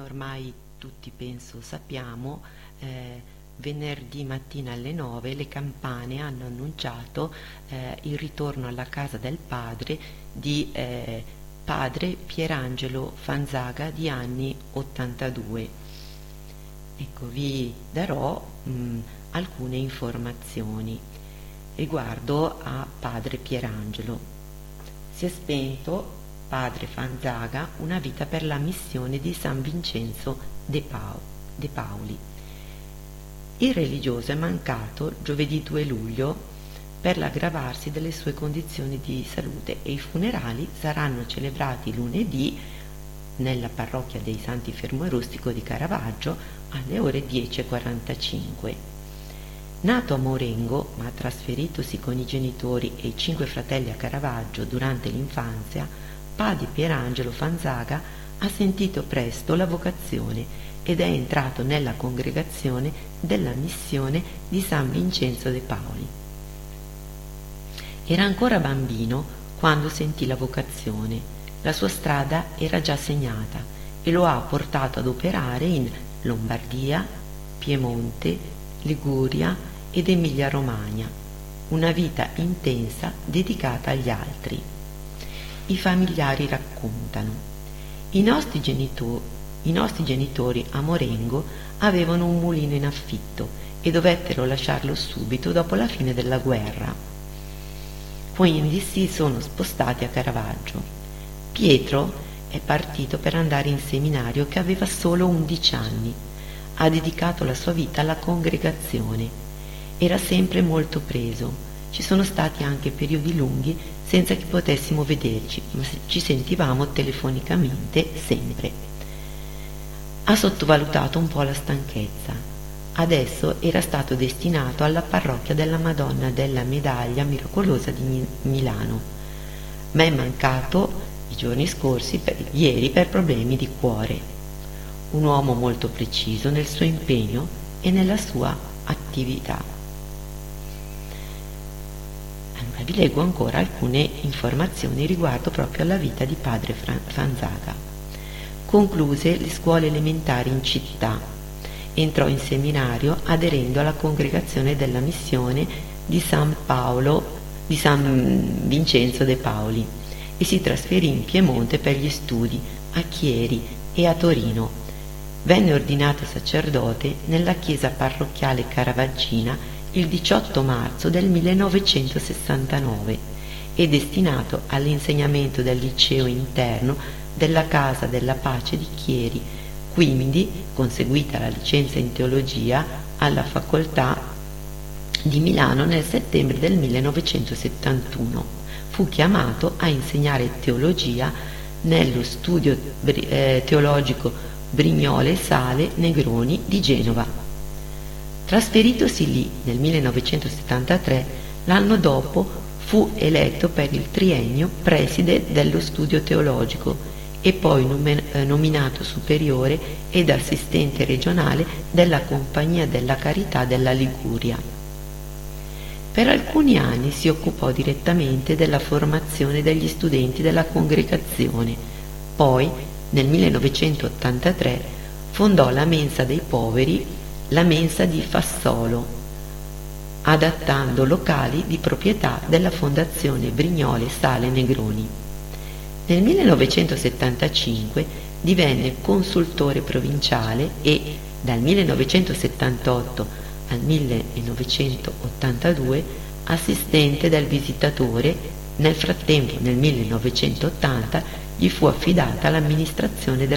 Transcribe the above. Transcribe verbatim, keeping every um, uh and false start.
ormai tutti penso sappiamo, eh, venerdì mattina alle nove le campane hanno annunciato eh, il ritorno alla casa del padre di eh, padre Pierangelo Fanzaga di anni ottantadue. Ecco, vi darò mh, alcune informazioni riguardo a padre Pierangelo. Si è spento padre Fanzaga una vita per la missione di San Vincenzo de, Pau, de Pauli. Il religioso è mancato giovedì due luglio per l'aggravarsi delle sue condizioni di salute e i funerali saranno celebrati lunedì nella parrocchia dei Santi Fermo e Rustico di Caravaggio alle ore dieci e quarantacinque. Nato a Marengo, ma trasferitosi con i genitori e i cinque fratelli a Caravaggio durante l'infanzia, padre Pierangelo Fanzaga ha sentito presto la vocazione ed è entrato nella congregazione della missione di San Vincenzo de Pauli. Era ancora bambino quando sentì la vocazione. La sua strada era già segnata e lo ha portato ad operare in Lombardia, Piemonte, Liguria ed Emilia-Romagna, una vita intensa dedicata agli altri. I familiari raccontano: I nostri, genitori, i nostri genitori a Marengo avevano un mulino in affitto e dovettero lasciarlo subito dopo la fine della guerra. Quindi si sono spostati a Caravaggio. Pietro è partito per andare in seminario che aveva solo undici anni. Ha dedicato la sua vita alla congregazione. Era sempre molto preso. Ci sono stati anche periodi lunghi senza che potessimo vederci, ma ci sentivamo telefonicamente sempre. Ha sottovalutato un po' la stanchezza. Adesso era stato destinato alla parrocchia della Madonna della Medaglia Miracolosa di Milano, ma è mancato i giorni scorsi, per, ieri, per problemi di cuore. Un uomo molto preciso nel suo impegno e nella sua attività. Allora, vi leggo ancora alcune informazioni riguardo proprio alla vita di padre Fanzaga. Concluse le scuole elementari in città. Entrò in seminario aderendo alla congregazione della missione di San Paolo, di San Vincenzo de Pauli, e si trasferì in Piemonte per gli studi a Chieri e a Torino. Venne ordinato sacerdote nella chiesa parrocchiale caravaggina il diciotto marzo del millenovecentosessantanove e destinato all'insegnamento del liceo interno della Casa della Pace di Chieri, quindi, conseguita la licenza in teologia alla facoltà di Milano nel settembre del millenovecentosettantuno, fu chiamato a insegnare teologia nello studio eh, teologico Brignole Sale Negroni di Genova. Trasferitosi lì nel millenovecentosettantatré, l'anno dopo fu eletto per il triennio preside dello studio teologico e poi nominato superiore ed assistente regionale della Compagnia della Carità della Liguria. Per alcuni anni si occupò direttamente della formazione degli studenti della congregazione, poi nel millenovecentottantatré fondò la Mensa dei Poveri, la Mensa di Fassolo, adattando locali di proprietà della Fondazione Brignole Sale Negroni. Nel millenovecentosettantacinque divenne consultore provinciale e dal millenovecentosettantotto al millenovecentottantadue assistente del visitatore. Nel frattempo, nel millenovecentottanta, gli fu affidata l'amministrazione della